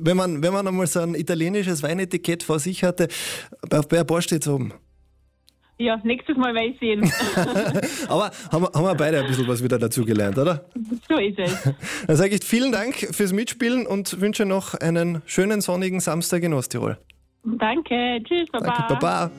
wenn man einmal so ein italienisches Weinetikett vor sich hatte, bei ein paar steht es oben. Ja, nächstes Mal werde ich sehen. Aber haben wir beide ein bisschen was wieder dazugelernt, oder? So ist es. Dann sage ich vielen Dank fürs Mitspielen und wünsche noch einen schönen sonnigen Samstag in Osttirol. Danke, tschüss, Baba. Danke, Baba.